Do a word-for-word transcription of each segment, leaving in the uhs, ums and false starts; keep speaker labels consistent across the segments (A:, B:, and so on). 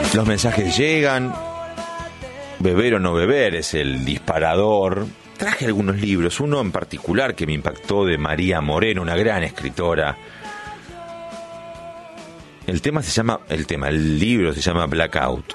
A: Los mensajes llegan. Beber o no beber es el disparador. Traje algunos libros, uno en particular que me impactó, de María Moreno, una gran escritora. El tema se llama, el tema, el libro se llama Blackout.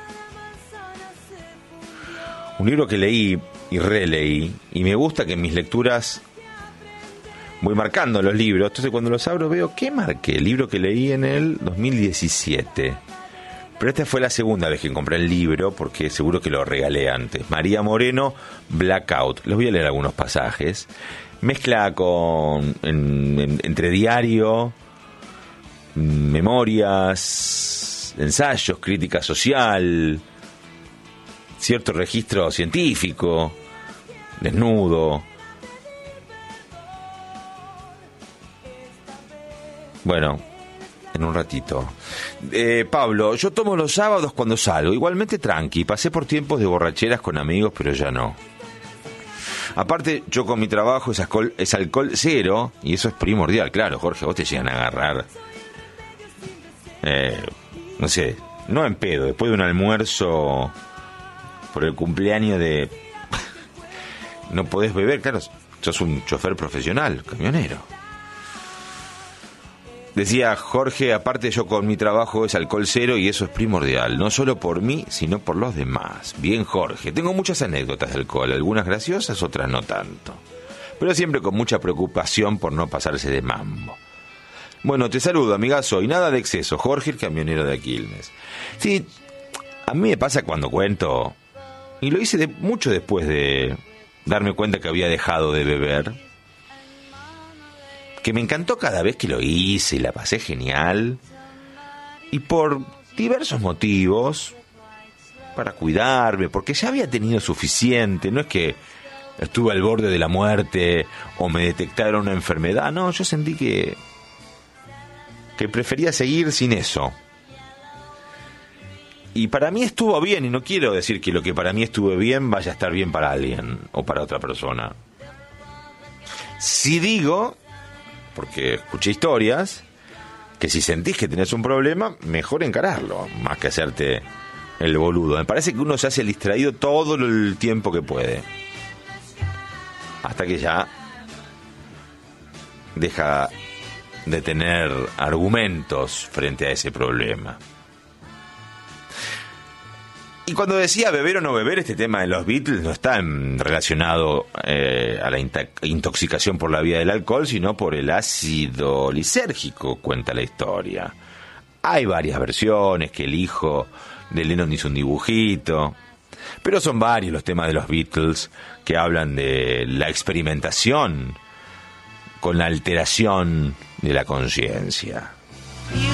A: Un libro que leí y releí, y me gusta que en mis lecturas voy marcando los libros. Entonces cuando los abro veo, ¿qué marqué? El libro que leí en el dos mil diecisiete. Pero esta fue la segunda vez que compré el libro, porque seguro que lo regalé antes. María Moreno, Blackout. Les voy a leer algunos pasajes. Mezcla con en, en, entre diario, memorias, ensayos, crítica social, cierto registro científico, desnudo. Bueno, en un ratito. Eh, Pablo, yo tomo los sábados cuando salgo, igualmente tranqui. Pasé por tiempos de borracheras con amigos, pero ya no. Aparte, yo con mi trabajo es alcohol, es alcohol cero, y eso es primordial. Claro, Jorge, vos te llegan a agarrar, eh, no sé, no en pedo, después de un almuerzo por el cumpleaños de... no podés beber, claro, sos un chofer profesional, camionero. Decía Jorge, aparte yo con mi trabajo es alcohol cero y eso es primordial, no solo por mí, sino por los demás. Bien, Jorge, tengo muchas anécdotas de alcohol, algunas graciosas, otras no tanto, pero siempre con mucha preocupación por no pasarse de mambo. Bueno, te saludo, amigazo, y nada de exceso, Jorge, el camionero de Quilmes. Sí, a mí me pasa cuando cuento, y lo hice de, mucho después de darme cuenta que había dejado de beber, que me encantó cada vez que lo hice y la pasé genial, y por diversos motivos, para cuidarme, porque ya había tenido suficiente. No es que estuve al borde de la muerte o me detectaron una enfermedad, no, yo sentí que que prefería seguir sin eso, y para mí estuvo bien, y no quiero decir que lo que para mí estuvo bien vaya a estar bien para alguien o para otra persona. Si digo, porque escuché historias, que si sentís que tenés un problema, mejor encararlo, más que hacerte el boludo. Me parece que uno se hace el distraído todo el tiempo que puede, hasta que ya deja de tener argumentos frente a ese problema. Y cuando decía beber o no beber, este tema de los Beatles no está en, relacionado eh, a la intoxicación por la vía del alcohol, sino por el ácido lisérgico, cuenta la historia. Hay varias versiones, que el hijo de Lennon hizo un dibujito, pero son varios los temas de los Beatles que hablan de la experimentación con la alteración de la conciencia.